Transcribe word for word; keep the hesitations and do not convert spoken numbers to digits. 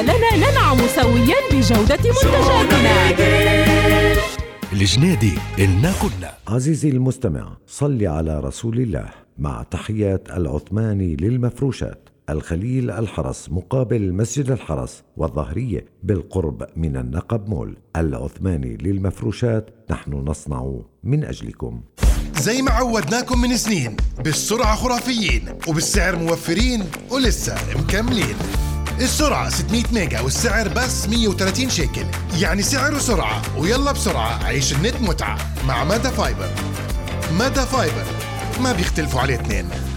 لنا ننعم سويا بجودة منتجاتنا. الجنيدي إلنا كلنا. عزيزي المستمع، صل على رسول الله. مع تحيات العثماني للمفروشات، الخليل الحرس مقابل مسجد الحرس والظهرية بالقرب من النقب مول. العثماني للمفروشات، نحن نصنع من أجلكم. زي ما عودناكم من سنين، بالسرعة خرافيين وبالسعر موفرين ولسه مكملين. السرعة ستمية ميجا والسعر بس مية وثلاثين شيكل، يعني سعر وسرعة. ويلا بسرعة عيش النت متعة مع مادا فايبر. مادا فايبر ما بيختلفوا عليه اثنين.